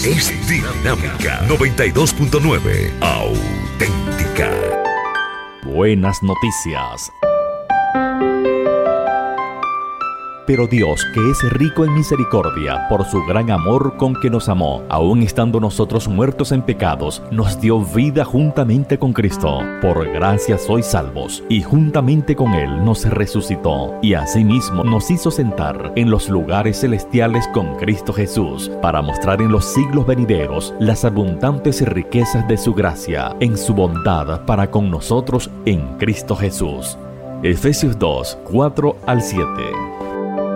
es dinámica. 92.9, auténtica. Buenas noticias. Pero Dios, que es rico en misericordia, por su gran amor con que nos amó, aun estando nosotros muertos en pecados, nos dio vida juntamente con Cristo. Por gracia sois salvos, y juntamente con Él nos resucitó, y asimismo nos hizo sentar en los lugares celestiales con Cristo Jesús, para mostrar en los siglos venideros las abundantes riquezas de su gracia, en su bondad para con nosotros en Cristo Jesús. Efesios 2, 4 al 7.